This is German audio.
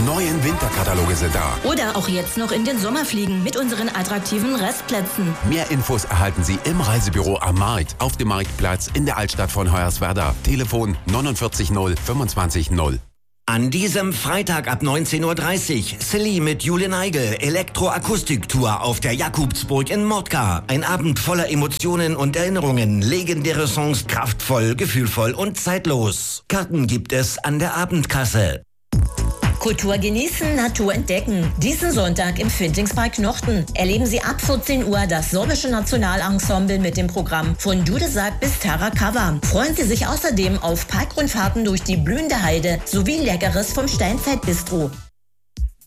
neuen Winterkataloge sind da. Oder auch jetzt noch in den Sommer fliegen mit unseren attraktiven Restplätzen. Mehr Infos erhalten Sie im Reisebüro am Markt, auf dem Marktplatz in der Altstadt von Hoyerswerda. Telefon 49 0 25 0. An diesem Freitag ab 19:30 Uhr Silly mit Julian Eigel, Elektroakustiktour auf der Jakobsburg in Mordka. Ein Abend voller Emotionen und Erinnerungen, legendäre Songs, kraftvoll, gefühlvoll und zeitlos. Karten gibt es an der Abendkasse. Kultur genießen, Natur entdecken. Diesen Sonntag im Fintingspark Nochten erleben Sie ab 14 Uhr das sorbische Nationalensemble mit dem Programm von Dudesack bis Tarakava. Freuen Sie sich außerdem auf Parkrundfahrten durch die blühende Heide sowie Leckeres vom Steinzeitbistro.